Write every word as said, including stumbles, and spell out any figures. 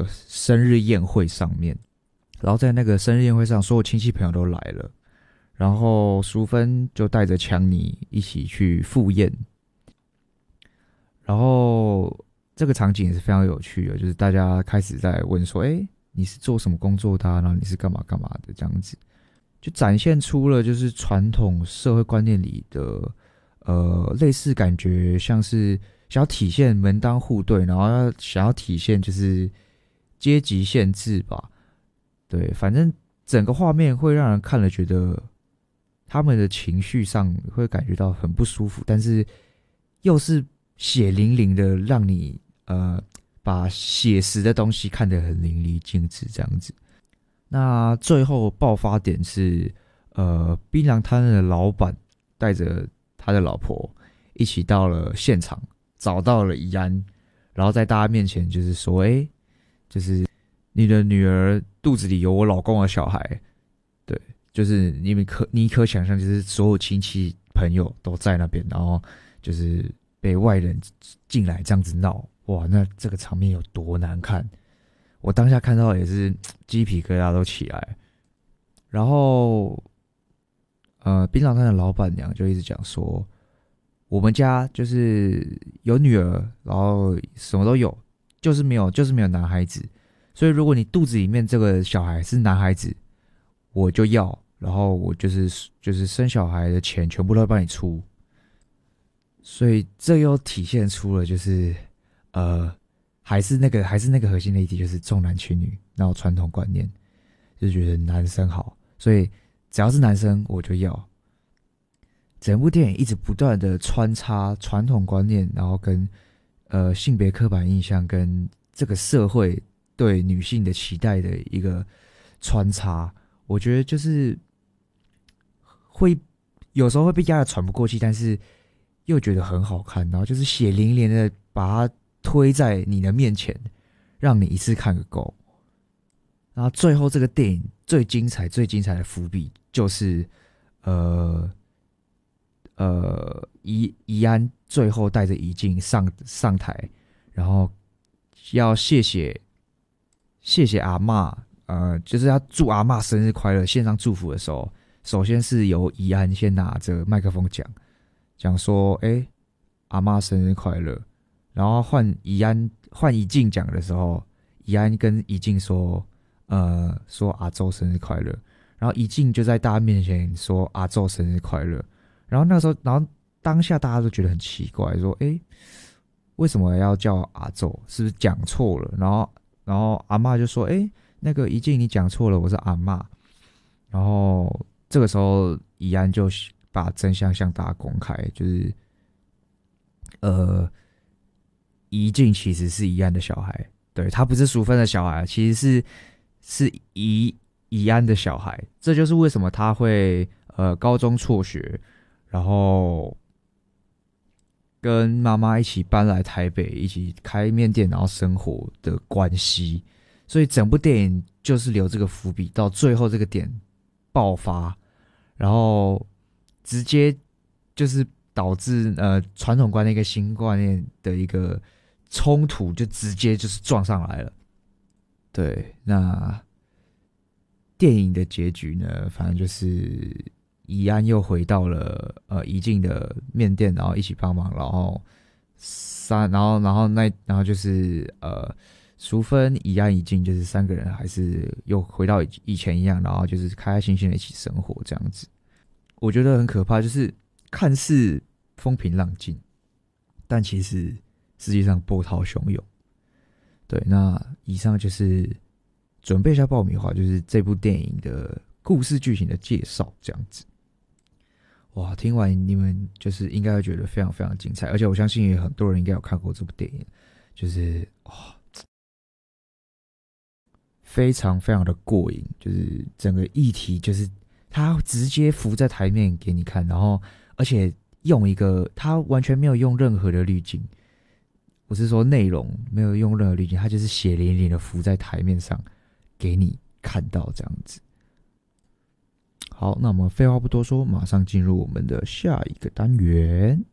生日宴会上面，然后在那个生日宴会上，所有亲戚朋友都来了，然后淑芬就带着强尼一起去赴宴，然后这个场景也是非常有趣的，就是大家开始在问说，哎，你是做什么工作的啊？然后你是干嘛干嘛的这样子，就展现出了就是传统社会观念里的呃类似感觉，像是想要体现门当户对，然后要想要体现就是阶级限制吧。对，反正整个画面会让人看了觉得他们的情绪上会感觉到很不舒服，但是又是血淋淋的，让你呃把写实的东西看得很淋漓尽致这样子。那最后爆发点是，呃，槟榔摊的老板带着他的老婆一起到了现场，找到了怡安，然后在大家面前就是说，哎，就是你的女儿肚子里有我老公的小孩，对，就是你们可你可想象，就是所有亲戚朋友都在那边，然后就是被外人进来这样子闹，哇，那这个场面有多难看？我当下看到也是鸡皮疙瘩都起来。然后，呃，槟榔摊的老板娘就一直讲说，我们家就是有女儿，然后什么都有，就是没有，就是没有男孩子。所以如果你肚子里面这个小孩是男孩子，我就要，然后我就是就是生小孩的钱全部都会帮你出。所以这又体现出了就是呃，还是那个还是那个核心的议题，就是重男轻女，然后传统观念，就觉得男生好，所以只要是男生我就要。整部电影一直不断的穿插传统观念，然后跟呃性别刻板印象跟这个社会对女性的期待的一个穿插，我觉得就是会有时候会被压得喘不过气，但是又觉得很好看，然后就是血淋淋的把它推在你的面前，让你一次看个够。然后最后这个电影最精彩、最精彩的伏笔就是，呃呃，怡怡安最后带着怡静上上台，然后要谢谢谢谢阿嬷，呃，就是要祝阿嬷生日快乐，献上祝福的时候，首先是由怡安先拿着麦克风讲，讲说，哎、欸，阿嬷生日快乐。然后换怡安换怡静讲的时候，怡安跟怡静说，呃，说阿周生日快乐。然后怡静就在大家面前说阿周生日快乐。然后那时候，然后当下大家都觉得很奇怪，说，哎、欸，为什么要叫阿周？是不是讲错了？然后，然后阿嬷就说，哎、欸，那个怡静你讲错了，我是阿嬷。然后这个时候，怡安就把真相向大家公开，就是，呃，怡静其实是怡安的小孩，对，他不是淑芬的小孩，其实是是怡怡安的小孩。这就是为什么他会呃高中辍学，然后跟妈妈一起搬来台北，一起开面店，然后生活的关系。所以整部电影就是留这个伏笔，到最后这个点爆发，然后直接就是导致呃传统观念跟新观念的一个冲突，就直接就是撞上来了。对，那电影的结局呢，反正就是怡安又回到了呃怡静的面店，然后一起帮忙，然后三，然后然后那然后就是呃。淑芬、怡安、怡静，就是三个人还是又回到以前一样，然后就是开开心心的一起生活这样子。我觉得很可怕，就是看似风平浪静，但其实实际上波涛汹涌。对，那以上就是准备一下爆米花，就是这部电影的故事剧情的介绍这样子。哇，听完你们就是应该会觉得非常非常精彩，而且我相信也很多人应该有看过这部电影，就是哇。非常非常的过瘾，就是整个议题就是他直接浮在台面给你看，然后而且用一个他完全没有用任何的滤镜，不是说内容没有用任何滤镜，他就是血淋淋的浮在台面上给你看到这样子。好，那我们废话不多说，马上进入我们的下一个单元。